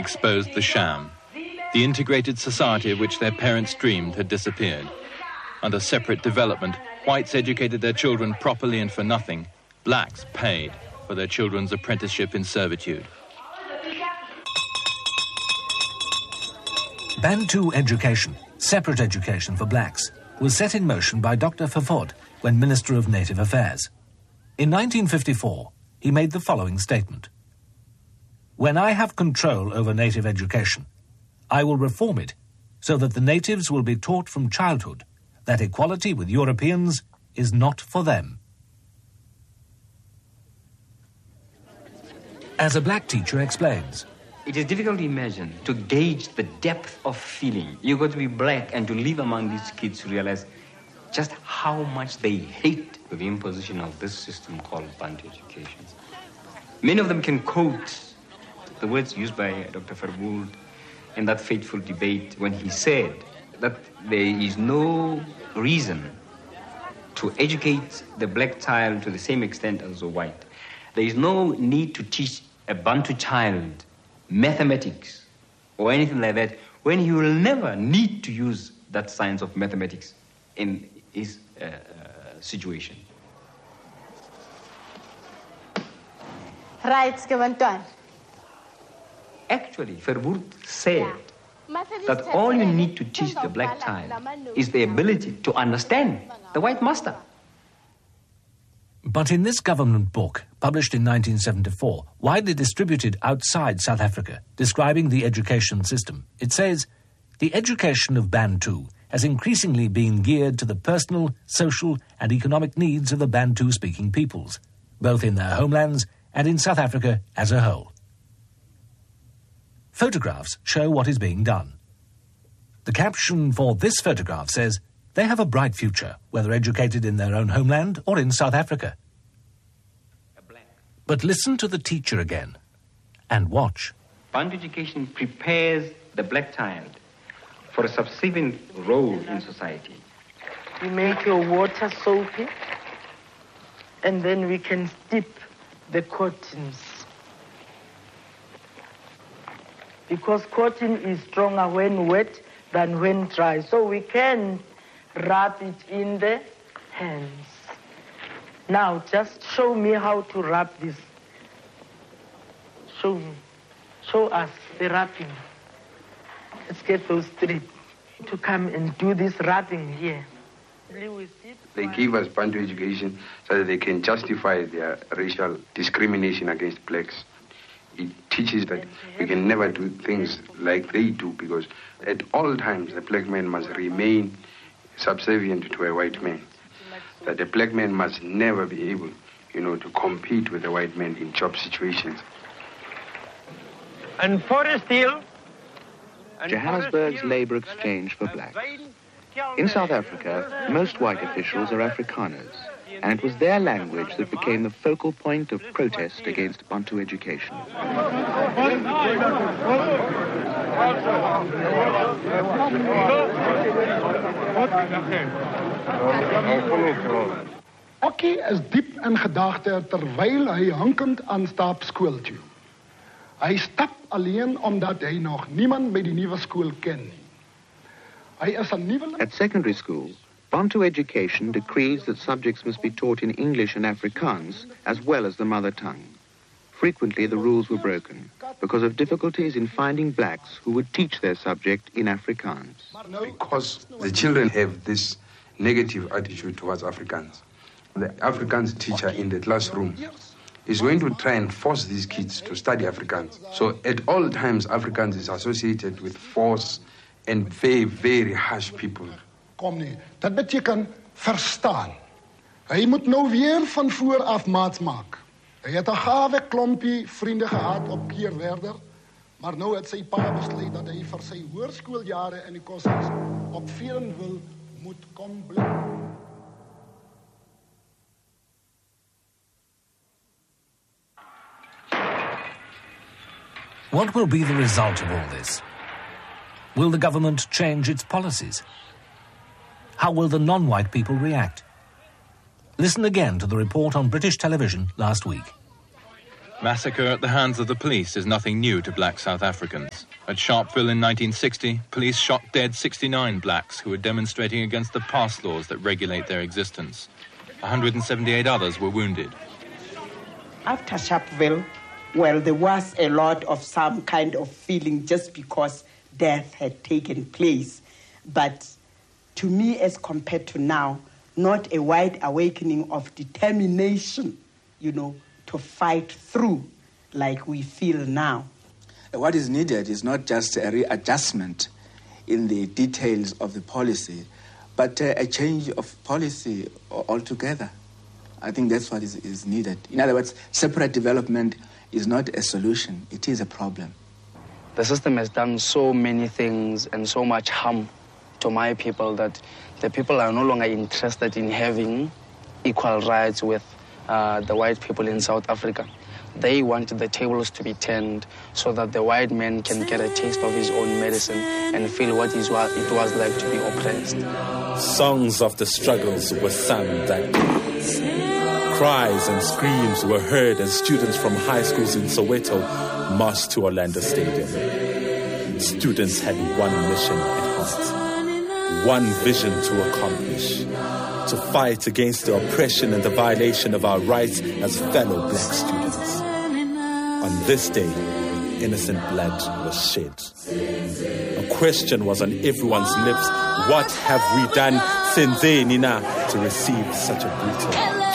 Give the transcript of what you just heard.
exposed the sham. The integrated society of which their parents dreamed had disappeared. Under separate development, whites educated their children properly and for nothing. Blacks paid for their children's apprenticeship in servitude. Bantu education, separate education for blacks, was set in motion by Dr. Verwoerd when Minister of Native Affairs. In 1954, he made the following statement. "When I have control over native education, I will reform it so that the natives will be taught from childhood that equality with Europeans is not for them." As a black teacher explains, it is difficult to imagine, to gauge the depth of feeling. You've got to be black and to live among these kids to realize just how much they hate the imposition of this system called Bantu education. Many of them can quote the words used by Dr. Verwoerd in that fateful debate when he said that there is no reason to educate the black child to the same extent as the white. There is no need to teach a Bantu child mathematics or anything like that when he will never need to use that science of mathematics in his situation. Right, Skewanton. Actually, Verwoerd said that all you need to teach the black child is the ability to understand the white master. But in this government book, published in 1974, widely distributed outside South Africa, describing the education system, it says, "The education of Bantu has increasingly been geared to the personal, social and economic needs of the Bantu-speaking peoples, both in their homelands and in South Africa as a whole." Photographs show what is being done. The caption for this photograph says, "They have a bright future, whether educated in their own homeland or in South Africa." But listen to the teacher again and watch. Bantu education prepares the black child for a subsequent role in society. We make your water soapy, and then we can steep the cottons. Because cotton is stronger when wet than when dry. So we can rub it in the hands. Now, just show me how to rub this. Show me. Show us the rubbing. Let's get those three to come and do this rubbing here. They give us Bantu education so that they can justify their racial discrimination against blacks. It teaches that we can never do things like they do, because at all times the black man must remain subservient to a white man. That the black man must never be able, to compete with the white man in job situations. And Forest Hill. Johannesburg's labour exchange for blacks. In South Africa, most white officials are Afrikaners, and it was their language that became the focal point of protest against Bantu education. Okkie is diep in gedagte terwyl hy hinkend aanstap skool toe. Hy stap alleen omdat hy nog niemand by die nuwe skool ken nie. Hy is 'n nuwe. At secondary school, Bantu education decrees that subjects must be taught in English and Afrikaans as well as the mother tongue. Frequently, the rules were broken because of difficulties in finding blacks who would teach their subject in Afrikaans. Because the children have this negative attitude towards Afrikaans. The Afrikaans teacher in the classroom is going to try and force these kids to study Afrikaans. So at all times, Afrikaans is associated with force and very, very harsh people. Kom nie, dat beteken verstaan. Hy moet nou weer van voor af maats maak. Hy het 'n gawe klompie vriende gehad op Keerwerder, maar nou het sy pa besluit dat hy vir sy hoërskooljare in die koshuis op Verenwil moet kom bly. What will be the result of all this? Will the government change its policies? How will the non-white people react? Listen again to the report on British television last week. Massacre at the hands of the police is nothing new to black South Africans. At Sharpeville in 1960, police shot dead 69 blacks who were demonstrating against the pass laws that regulate their existence. 178 others were wounded. After Sharpeville, well, there was a lot of some kind of feeling just because death had taken place. But to me, as compared to now, not a wide awakening of determination, to fight through like we feel now. What is needed is not just a readjustment in the details of the policy, but a change of policy altogether. I think that's what is needed. In other words, separate development is not a solution, it is a problem. The system has done so many things and so much harm to my people that the people are no longer interested in having equal rights with the white people in South Africa. They want the tables to be turned so that the white man can get a taste of his own medicine and feel what it was like to be oppressed. Songs of the struggles were sung that day. Cries and screams were heard as students from high schools in Soweto marched to Orlando Stadium. Students had one mission at heart, one vision to accomplish: to fight against the oppression and the violation of our rights as fellow black students. On this day, innocent blood was shed. A question was on everyone's lips: what have we done, Senze Nina, to receive such a brutal